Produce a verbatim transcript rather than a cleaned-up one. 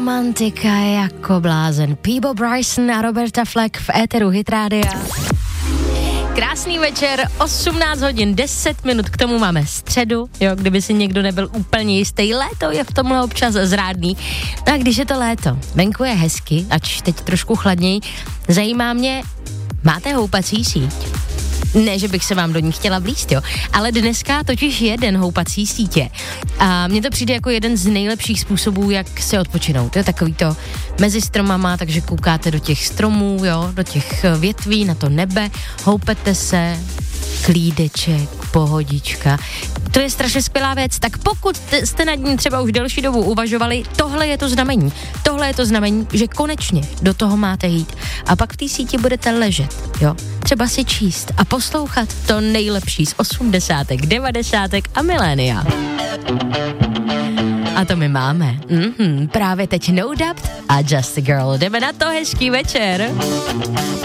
romantika jako blázen. Peabo Bryson a Roberta Fleck v éteru Hit Rádia. Krásný večer, osmnáct hodin, deset minut, k tomu máme středu, jo, kdyby si někdo nebyl úplně jistý, léto je v tomhle občas zrádný. No a když je to léto, venku je hezky, ač teď trošku chladněji, zajímá mě, máte houpací síť? Ne, že bych se vám do ní chtěla vlízt, jo, ale dneska totiž jeden houpací sítě a mně to přijde jako jeden z nejlepších způsobů, jak se odpočinout. To je takový to mezi stromama, takže koukáte do těch stromů, jo, do těch větví, na to nebe, houpete se, klídeček, pohodička. To je strašně skvělá věc, tak pokud jste nad ní třeba už delší dobu uvažovali, tohle je to znamení. Tohle je to znamení, že konečně do toho máte jít. A pak v té síti budete ležet, jo. Třeba si číst a poslouchat to nejlepší z osmdesátek, devadesátek a milénia. A to my máme. Mhm, právě teď No Doubt a Just a Girl. Jdeme na to, hezký večer.